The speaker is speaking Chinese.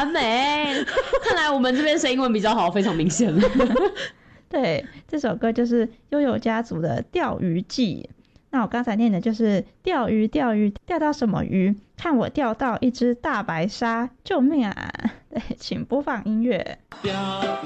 完美。看来我们这边声音文比较好，非常明显了。 对，这首歌就是悠悠家族的《钓鱼记》。那我刚才念的就是钓鱼钓鱼钓到什么鱼？看我钓到一只大白鲨，救命啊！对，请播放音乐。